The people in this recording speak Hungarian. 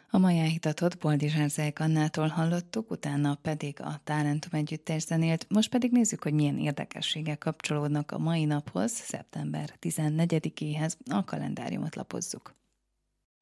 A mai elhitatott Boldizsár Zejk Annától hallottuk, utána pedig a Talentum együttes zenélt. Most pedig nézzük, hogy milyen érdekességek kapcsolódnak a mai naphoz, szeptember 14-éhez. A kalendáriumot lapozzuk.